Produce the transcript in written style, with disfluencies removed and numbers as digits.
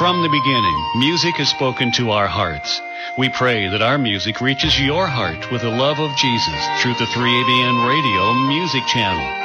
From the beginning, music has spoken to our hearts. We pray that our music reaches your heart with the love of Jesus through the 3ABN Radio Music Channel.